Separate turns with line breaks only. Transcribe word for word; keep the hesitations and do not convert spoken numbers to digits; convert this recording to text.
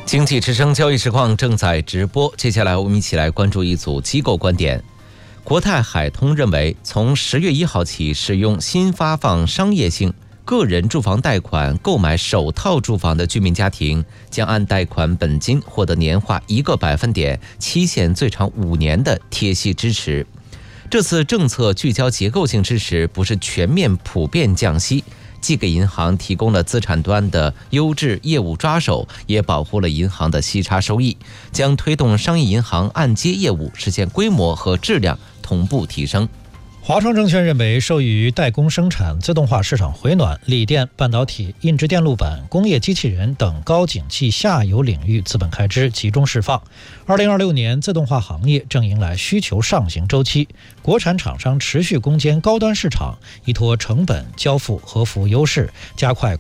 经济之声交易实况正在直播，接下来我们一起来关注一组机构观点。国泰海通认为，从十月一号起，使用新发放商业性个人住房贷款购买首套住房的居民家庭，将按贷款本金获得年化一个百分点、期限最长五年的贴息支持。这次政策聚焦结构性支持，不是全面普遍降息，既给银行提供了资产端的优质业务抓手，也保护了银行的息差收益，将推动商业银行按揭业务实现规模和质量同步提升。
华创证券认为，受益于代工生产自动化市场回暖，锂电、半导体、印制电路板、工业机器人等高景气下游领域资本开支集中释放。二零二六年，自动化行业正迎来需求上行周期，国产厂商持续攻坚高端市场，依托成本、交付和服务优势，加快